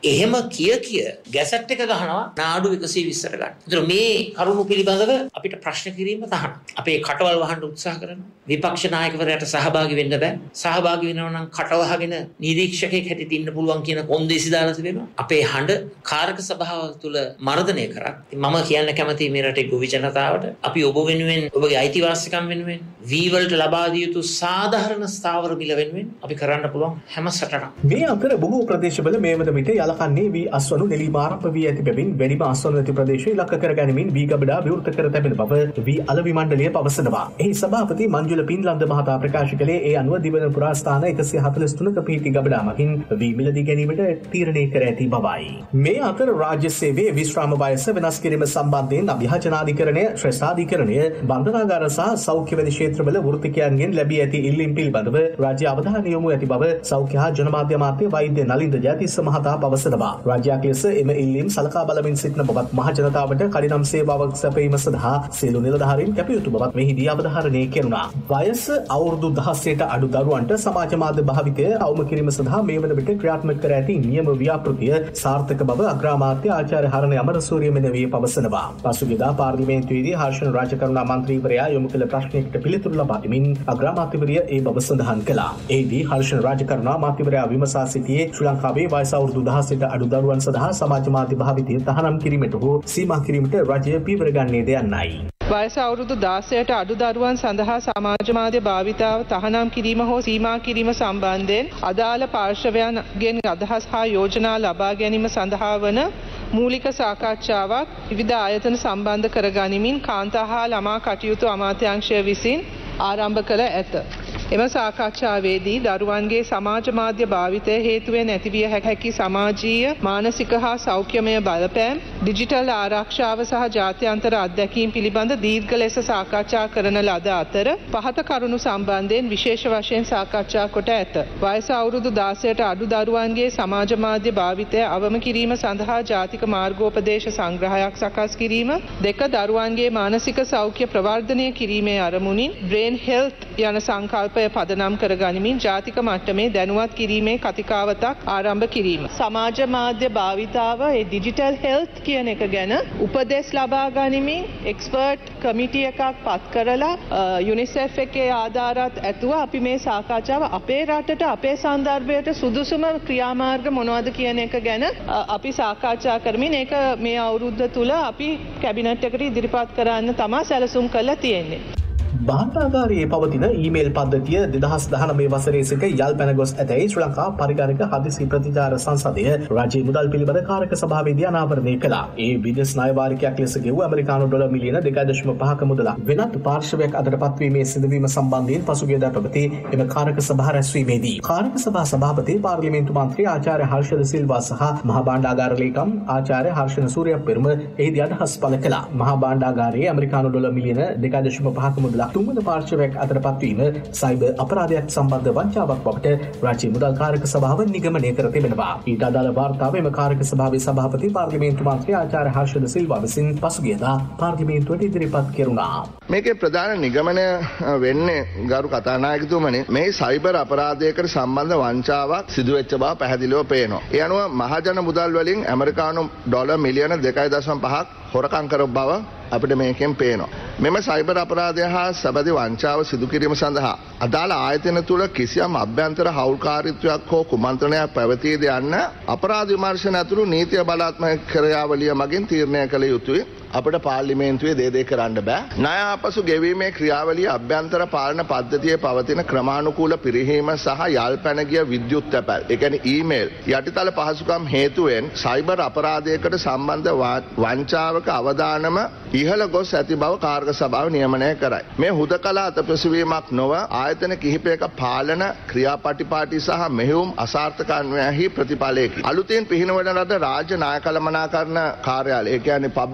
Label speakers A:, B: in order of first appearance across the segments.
A: එහෙම කිය ගැසට් එක ගහනවා නාඩු 120ට ගන්න. ඒතර මේ කරුණු පිළිබඳව අපිට ප්‍රශ්න කිරීම තහනම්. අපේ කටවල් වහන්න උත්සාහ කරනවා. විපක්ෂ නායකවරයාට සහභාගී වෙන්න බෑ. සහභාගී වෙනවා නම් කටවහගෙන නිරීක්ෂකයෙක් හැටියට ඉන්න පුළුවන් කියන කොන්දේසි දාලා තිබෙනවා. අපේ හඬ කාරක සභාව තුළ මර්ධනය කරා. මම කියන්න කැමතියි මේ රටේ ගොවි ජනතාවට අපි ඔබ වෙනුවෙන් ඔබගේ අයිතිවාසිකම් වෙනුවෙන් වී වලට ලබා දිය යුතු සාධාරණ ස්ථාවර මිල වෙනුවෙන් අපි කරන්න පුළුවන් හැම සටනක්.
B: මේ අතර බොහෝ ප්‍රදේශවල මේ වන විට යලකන්නේ වී අස්වනු නෙළීම ආරම්භ වී ඇති බැවින් වැඩිම අස්වනු ඇති ප්‍රදේශ ඉලක්ක කර ගැනීමෙන් වී ගබඩා විවෘත කර තැබෙන බව වී අලෙවි මණ්ඩලය පවසනවා. එහි සභාපති මංජුල පින්ලන්ද මහතා ප්‍රකාශ කළේ ඒ අනුව දිවන පුරා ස්ථාන 143ක පිහිටි ගබඩා මගින් වී මිලදී ගැනීමට තීරණය කර ඇති බවයි. මේ අතර රාජ්‍ය සේවයේ විශ්‍රාම වයස වෙනස් කිරීම සම්බන්ධයෙන් අභියාචනාධිකරණය, ශ්‍රේෂ්ඨාධිකරණය, බන්ධනාගාර සහ සෞඛ්‍ය වැනි ක්ෂේත්‍රවල වෘත්තිකයන්ගෙන් ලැබී ඇති ඉල්ලීම් පිළිබඳව රාජ්‍ය අවධානය යොමු ඇති බව සෞඛ්‍ය හා ජනමාධ්‍ය අමාත්‍ය වෛද්‍ය නලින්ද ජයතිස්ස මහතා පවසනවා. රාජ්‍යයක් ලෙස එම ඉල්ලීම් සලකා බලමින් සිටින බවත් මහ ජනතාවට කඩිනම් සේවාවක් සැපයීම සඳහා සියලු නිලධාරීන් කැප යුතු බවත් මෙහිදී අවධාරණය කෙරුණා. වයස අවුරුදු 16ට අඩු දරුවන්ට සමාජ මාධ්‍ය භාවිතය අවම කිරීම සඳහා මේ වන විට ක්‍රියාත්මක කර ඇති නියම ව්‍යාපෘතිය සාර්ථක බව අග්‍රාමාත්‍ය ආචාර්ය හරණ අමරසූරිය මෙනවිය පවසනවා. පසුගියදා පාර්ලිමේන්තුවේදී හර්ෂණ රාජකරුණා මන්ත්‍රීවරයා යොමු කළ ප්‍රශ්නයකට පිළිතුරු ලබා දෙමින් අග්‍රාමාත්‍යවරිය ඒ බව සඳහන් කළා. එෙහිදී හර්ෂණ රාජකරුණා මන්ත්‍රීවරයා විමසා සිටියේ ශ්‍රී ලංකාවේ වයස අවුරුදු 16ට අඩු දරුවන් සඳහා සමාජ මාධ්‍ය භාවිතය තහනම් කිරීමට හෝ සීමා කිරීමට රජය පියවර ගන්නේද යන්නයි.
C: වයස අවුරුදු 16ට අඩු දරුවන් සඳහා සමාජ මාධ්‍ය භාවිතාව තහනම් කිරීම හෝ සීමා කිරීම සම්බන්ධයෙන් අදාළ පාර්ශවයන්ගෙන් අදහස් හා යෝජනා ලබා ගැනීම සඳහා වන මූලික සාකච්ඡාවක් විවිධ ආයතන සම්බන්ධ කර ගනිමින් කාන්තා හා ළමා කටයුතු අමාත්‍යාංශය විසින් ආරම්භ කළ ඇත. එම සාකච්ඡාවේදී දරුවන්ගේ සමාජ මාධ්‍ය භාවිතය හේතුවෙන් ඇතිවිය හැකි සමාජීය මානසික හා සෞඛ්‍යමය බලපෑම්, ඩිජිටල් ආරක්ෂාව සහ ජාත්‍යන්තර අත්දැකීම් පිළිබඳ දීර්ඝ ලෙස සාකච්ඡා කරන ලද අතර පහත කරුණු සම්බන්ධයෙන් විශේෂ වශයෙන් සාකච්ඡා කොට ඇත. වයස අවුරුදු 16ට අඩු දරුවන්ගේ සමාජ මාධ්‍ය භාවිතය අවම කිරීම සඳහා ජාතික මාර්ගෝපදේශ සංග්‍රහයක් සකස් කිරීම, දෙක දරුවන්ගේ මානසික සෞඛ්‍ය ප්‍රවර්ධනය කිරීමේ අරමුණින් බ්‍රේන් හෙල්ත් යන සංකල්පය පදනම් කර ගනිමින් ජාතික මට්ටමේ දැනුවත් කිරීමේ කතිකාවතක් ආරම්භ කිරීම. සමාජ මාධ්‍ය භාවිතාව ඒ ඩිජිටල් හෙල්ත් කියන එක ගැන උපදෙස් ලබා ගනිමින් එක්ස්පර්ට් කමිටි එකක් පත් කරලා යුනිසෙෆ් එකේ ආධාරات ඇතුව අපි මේ සාකච්ඡාව අපේ රටට අපේ සන්දර්භයට සුදුසුම ක්‍රියාමාර්ග මොනවද කියන එක ගැන අපි සාකච්ඡා කරමින් ඒක මේ අවුරුද්ද තුල අපි කැබිනට් එකට ඉදිරිපත් කරන්න තමයි සැලසුම් කරලා තියෙන්නේ.
B: භාණ්ඩාගාරයේ පවතින ඊමේල් පද්ධතිය 2019 වසරේ සිට යල් පැන ගොස් ඇතැයි ශ්‍රී ලංකා පරිගණක හදිසි ප්‍රතිචාර සංසදය රජයේ මුදල් පිළිබඳ කාරක සභාවේදී අනාවරණය කළා. ඒ විදේශ ණය වාරිකයක් ලෙස ගෙවූ ඇමරිකානු ඩොලර් මිලියන 2.5ක මුදලක් වෙනත් පාර්ශවයක් අතට පත්වීමේ සිදුවීම සම්බන්ධයෙන් පසුගියදා පැවති එම කාරක සභා රැස්වීමේදී කාරක සභා සභාපති පාර්ලිමේන්තු මන්ත්‍රී ආචාර්ය හර්ෂද සිල්වා සහ මහා භාණ්ඩාගාර ලේකම් ආචාර්ය හර්ෂණ සූර්යපෙරුම එහිදී අදහස් පළ කළා. මහා භාණ්ඩාගාරයේ ඇමරිකානු ඩොලර් මිලියන 2.5ක මුදලක් තුන්වන පාර්ශවයක් අතර පත්වීම සයිබර් අපරාධයක් සම්බන්ධ වංචාවක් බවට රාජ්‍ය මුදල් කාරක සභාව නිගමනය කර තිබෙනවා. ඊට අදාළ වාර්තාව එම කාරක සභාවේ සභාපති පාර්ලිමේන්තු මන්ත්‍රී ආචාර්ය හර්ෂද සිල්වා විසින් පසුගියදා පාර්ලිමේන්තුවට ඉදිරිපත් කෙරුණා.
D: මේකේ ප්‍රධාන නිගමනය වෙන්නේ ගරු කතානායකතුමනි මේ සයිබර් අපරාධයකට සම්බන්ධ වංචාවක් සිදු වෙච්ච බව පැහැදිලිව පේනවා. ඒ අනුව මහජන මුදල් වලින් ඇමරිකානු ඩොලර් මිලියන 2.5ක් හොරකම් කරව බව අපිට මේකෙන් පේනවා. මෙම සයිබර් අපරාධය හා සබැඳි වංචාව සිදු කිරීම සඳහා අදාළ ආයතන තුළ කිසියම් අභ්‍යන්තර හවුල්කාරීත්වයක් හෝ කුමන්ත්‍රණයක් පැවතීද යන්න අපරාධ විමර්ශන ඇතුළු නීතිය බලාත්මක ක්‍රියාවලිය මගින් තීරණය කළ යුතුයි. අපිට පාර්ලිමේන්තුවේ දේ කරන්න බෑ. ණය ආපසු ගෙවීමේ ක්‍රියාවලිය අභ්‍යන්තර පාලන පද්ධතියේ පවතින ක්‍රමානුකූල පිරිහීම සහ යල් පැන ගිය විද්‍යුත් තැපැල්, ඒ කියන්නේ ඊමේල් යටිතල පහසුකම් හේතුවෙන් සයිබර් අපරාධයකට සම්බන්ධ වංචාවක අවදානම ඉහළ ගොස් ඇති බව කාර්ක සභාව නියමනය කරයි. මේ හුදකලා අතපසුවීමක් නොව ආයතන කිහිපයක පාලන ක්‍රියාපටිපාටි සහ මෙහෙයුම් අසාර්ථකත්වයෙහි ප්‍රතිඵලයකි. අලුතෙන් පිහිනවන ලද රාජ්‍ය නායක කළමනාකරණ කාර්යාලය, ඒ කියන්නේ පබ්ලික් ඩෙට්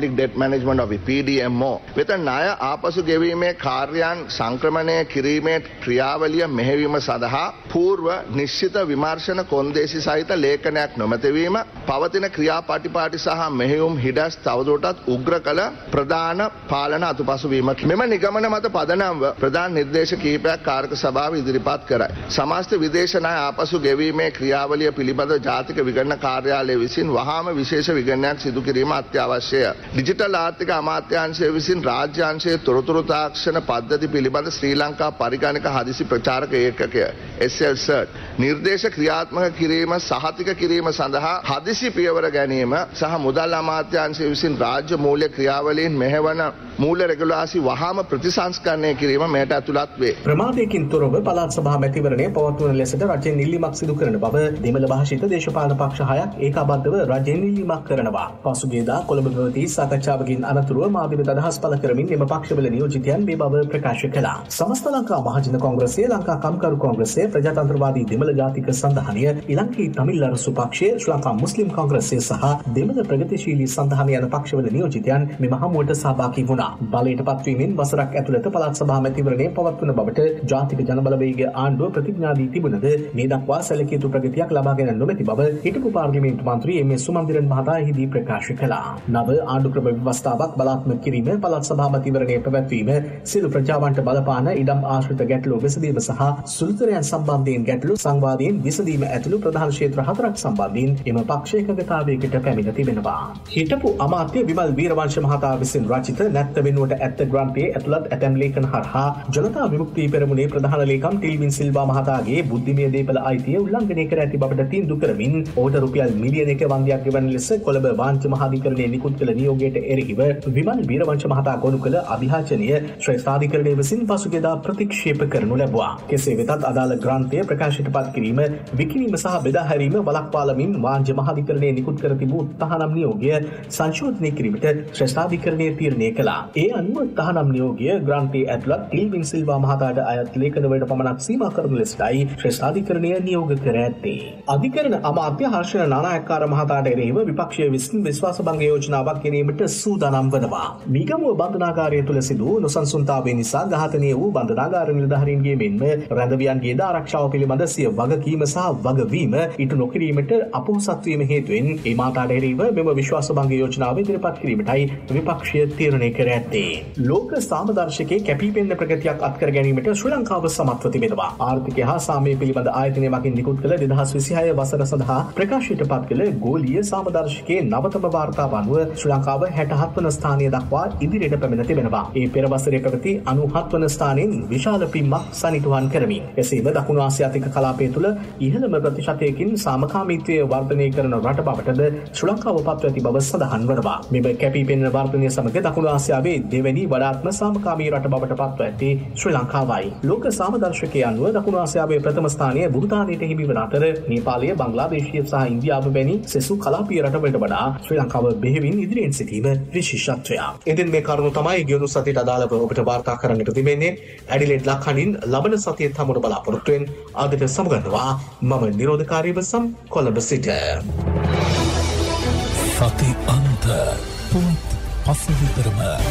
D: management office PDMO වෙත ණය ආපසු ගෙවීමේ කාර්යයන් සංක්‍රමණය කිරීමේ ක්‍රියාවලිය මෙහෙයවීම සඳහා పూర్ව නිශ්චිත විමර්ශන කොන්දේසි සහිත ලේඛනයක් නොමැතිවීම පවතින ක්‍රියාපටිපාටි සහ මෙහෙයුම් හිඩස් තවදුරටත් උග්‍ර කළ ප්‍රධාන පාලන අතුපසුවීම. මෙම නිගමන මත පදනම්ව ප්‍රධාන නිර්දේශ කිහිපයක් කාරක සභාව ඉදිරිපත් කරයි. සමස්ත විදේශ ණය ආපසු ගෙවීමේ ක්‍රියාවලිය පිළිබඳ ජාතික විගණන කාර්යාලය විසින් වහාම විශේෂ විගණනයක් සිදු කිරීම අත්‍යවශ්‍යය. ඩිජිටල් ආර්ථික අමාත්‍යාංශය විසින් රාජ්‍ය අංශයේ තොරතුරු තාක්ෂණ පද්ධති පිළිබඳ ශ්‍රී ලංකා පරිගණක හදිසි ප්‍රචාරක ඒකකය SLCERT නිර්දේශ ක්‍රියාත්මක කිරීම සහතික කිරීම සඳහා හදිසි පියවර ගැනීම සහ මුදල් අමාත්‍යාංශය විසින් රාජ්‍ය මූල්‍ය ක්‍රියාවලීන් මෙහෙවන මූල්‍ය රෙගුලාසි වහාම ප්‍රතිසංස්කරණය කිරීම මෙයට ඇතුළත් වේ.
B: ප්‍රමාදයකින් තොරව පළාත් සභා මැතිවරණය පවත්වන ලෙසට රජයෙන් ඉල්ලීමක් සිදු කරන බව දෙමළ භාෂිත දේශපාලන පක්ෂ 6ක් ඒකාබද්ධව රජයෙන් ඉල්ලීමක් කරනවා. පසුගියදා කොළඹ පැවති සාකච්ඡාවකින් අනතුරුව මාධ්‍යවේද අදහස් පළ කරමින් එම පක්ෂවල නියෝජිතයන් මේ බව ප්‍රකාශ කළා. සමස්ත ලංකා මහජන කොංග්‍රසය, ලංකා කම්කරු කොංග්‍රසය, ප්‍රජාතන්ත්‍රවාදී දෙමළ ජාතික සංධානය, ඉලංකී තමිල් අරසු පක්ෂය, ශ්‍රී ලංකා මුස්ලිම් කොංග්‍රසය සහ දෙමළ ප්‍රගතිශීලී සංධානය යන පක්ෂවල නියෝජිතයන් මෙම හමුවට සහභාගී වුණා. බලයට පත්වීමෙන් වසරක් ඇතුළත පළාත් සභා මැතිවරණය පවත්වන බවට ජාතික ජනබලවේග ආණ්ඩුව ප්‍රතිඥා දී තිබුණද මේ දක්වා සැලකිය යුතු ප්‍රගතියක් ලබාගෙන නොමැති බව හිටපු පාර්ලිමේන්තු මන්ත්‍රී එම්.එස්. සුමන්දිරන් මහතා එහිදී ප්‍රකාශ කළා. නව ආණ්ඩු ක්‍රම ව්‍යවස්ථාවක් බලාත්මක කිරීම, පළාත් සභා මැතිවරණයේ පැවැත්වීම, සියලු ප්‍රජාවන්ට බලපාන ඉඩම් ආශ්‍රිත ගැටලු විසඳීම සහ සුළුතරයන් සම්බන්ධයෙන් ගැටලු සංවාදයෙන් විසඳීම ඇතුළු ප්‍රධාන ක්ෂේත්‍ර 4ක් සම්බන්ධයෙන් එම පක්ෂ එකඟතාවයකට පැමිණ තිබෙනවා. හිටපු අමාත්‍ය විමල් වීරවංශ මහතා විසින් රචිත නැත්ත වෙනුවට ඇත්ත ග්‍රන්ථයේ ඇතුළත් ඇතැම් ලේඛන හරහා ජනතා විමුක්ති පෙරමුණේ ප්‍රධාන ලේකම් ටිල්වින් සිල්වා මහතාගේ බුද්ධිමය දේපල අයිතිය උල්ලංඝනය කර ඇති බවට තීන්දුව කරමින් ඔහුට රුපියල් මිලියන 1 වන්දියක් ගෙවන ලෙස කොළඹ වාණිජ්‍ය මහාධිකරණයේ නිකුත් කළ නියෝගයට එරෙහිව විමල් වීරවංශ මහතා ගොනු කළ අභියාචනය ශ්‍රේෂ්ඨාධිකරණය විසින් පසුගියදා ප්‍රතික්ෂේප කරනු ලැබුවා. කෙසේ වෙතත් අදාළ ග්‍රන්ථය ප්‍රකාශයට පත් කිරීම, විකිණීම සහ බෙදා හැරීම වළක්වාලමින් වාණිජ්‍ය මහාධිකරණයේ නිකුත් කර තිබූ තහනම් නියෝගය සංශෝධනය කිරීමට ශ්‍රේෂ්ඨාධිකරණය තීරණය කළා. ඒ අනුව තහනම් නියෝගය ග්‍රන්ථයේ ඇතුළත් ටිල්වින් සිල්වා මහතාට අයත් ලේඛන වලට පමණක් සීමා කරනු ලෙසයි ශ්‍රේෂ්ඨාධිකරණය නියෝග කර ඇත්තේ. අධිකරණ අමාත්‍ය හර්ෂණ නානායක්කාර මහතාට එරෙහිව විපක්ෂය විසින් විශ්වාසභංග යෝජනාවක් ගෙනීමට සූදානම් වනවා. මීගමුව බන්ධනාගාරය තුළ සිදු වූ නොසන්සුන්තාවය නිසා ඝාතනය වූ බන්ධනාගාර නිලධාරීන්ගේ මෙන්ම රැඳවියන්ගේ ආරක්ෂාව පිළිබඳ සිය වගකීම සහ වගවීම ඉටු නොකිරීමට අපොහොසත් වීම හේතුවෙන් ඒ මහතාට එරෙහිව මෙම විශ්වාසභංග යෝජනාව ඉදිරිපත් කිරීමටයි විපක්ෂය තීරණය කර ඇත්තේ. ලෝක සාමදර්ශකයේ කැපිපෙනෙන ප්‍රගතියක් අත්කර ගැනීමට ශ්‍රී ලංකාව සමත්ව තිබෙනවා. ආර්ථිකය හා සාමය පිළිබඳ ආයතනය මගින් නිකුත් කළ 2026 වසර සඳහා ප්‍රකාශයට පත් කළ ගෝලීය සාමදර්ශකයේ නවතම වාර්තාව අනුව ශ්‍රී ලංකාව 67 වන ස්ථානය දක්වා ඉදිරියට පැමිණ තිබෙනවා. ඒ පෙර වසරේ පැවති 97 වන ස්ථානයෙන් විශාල පිම්මක් සනිටුහන් කරමින් එසේම දකුණු ආසියාතික කලාපය තුළ ඉහළම ප්‍රතිශතයකින් සාමකාමීත්වය වර්ධනය කරන රට බවටද ශ්‍රී ලංකාව පත්ව ඇති බව සඳහන් වනවා. මෙම කැපිපෙනෙන වර්ධනය සමග දකුණු ආසියාවේ දෙවැනි වඩාත්ම සාමකාමී රට බවට පත්ව ඇත්තේ ශ්‍රී ලංකාවයි. ලෝක සාමදර්ශකයේ අනුව දකුණු ආසියාවේ ප්‍රථම ස්ථානය බුරුතානයට හිමි වන අතර නේපාලය, බංග්ලාදේශය සහ ඉන්දියාව වැනි සෙසු කලාපීය රටවලට වඩා ශ්‍රී ලංකාව බෙහෙවින් ඉදිරියෙන් සිටීම විශේෂත්වයක්. ඉතින් මේ කරුණු තමයි ගෙවුණු සතියට අදාළව ඔබට වාර්තා කරන්නට තිබෙන්නේ. ඇඩිලේඩ් ලක්හඬින් ලබන සතියේ හමුවන බලාපොරොත්තු වෙන ආදිත සමගන්නවා මම නිරෝධකාරී බසම් කොළඹ සිට.
E: සති අන්ත පුවත් පසුවිතරම